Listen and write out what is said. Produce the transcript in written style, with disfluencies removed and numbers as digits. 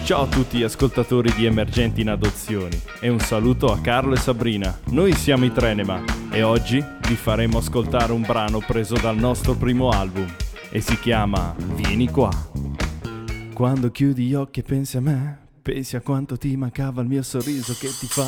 Ciao a tutti gli ascoltatori di Emergenti in Adozioni e un saluto a Carlo e Sabrina. Noi siamo i Trenema e oggi vi faremo ascoltare un brano preso dal nostro primo album e si chiama Vieni qua. Quando chiudi gli occhi e pensi a me, pensi a quanto ti mancava il mio sorriso che ti fa